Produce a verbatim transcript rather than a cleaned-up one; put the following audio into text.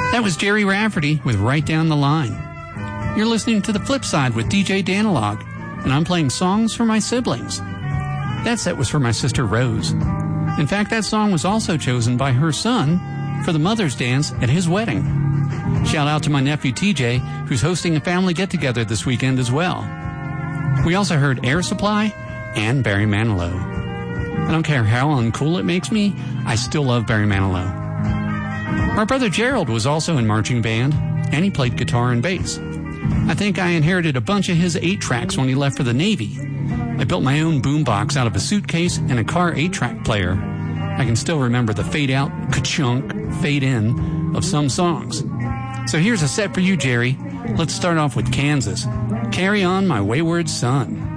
That was Jerry Rafferty with Right Down the Line. You're listening to The Flip Side with D J Danilog, and I'm playing songs for my siblings. That set was for my sister Rose. In fact, that song was also chosen by her son for the Mother's Dance at his wedding. Shout out to my nephew T J, who's hosting a family get-together this weekend as well. We also heard Air Supply and Barry Manilow. I don't care how uncool it makes me, I still love Barry Manilow. My brother Gerald was also in marching band, and he played guitar and bass. I think I inherited a bunch of his eight-tracks when he left for the Navy. I built my own boombox out of a suitcase and a car eight-track player. I can still remember the fade-out, ka-chunk, fade-in of some songs. So here's a set for you, Jerry. Let's start off with Kansas. Carry On, My Wayward Son.